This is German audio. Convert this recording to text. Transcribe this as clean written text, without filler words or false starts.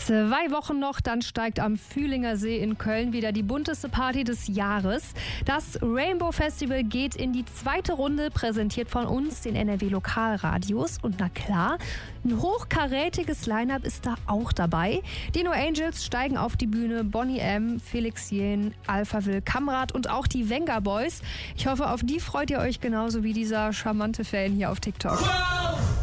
2 Wochen noch, dann steigt am Fühlinger See in Köln wieder die bunteste Party des Jahres. Das Rainbow Festival geht in die 2. Runde, präsentiert von uns, den NRW Lokalradios. Und na klar, ein hochkarätiges Line-Up ist da auch dabei. Die No Angels steigen auf die Bühne, Boney M., Felix Jähn, Alphaville, Kamrat und auch die Venga Boys. Ich hoffe, auf die freut ihr euch genauso wie dieser charmante Fan hier auf TikTok. Wow!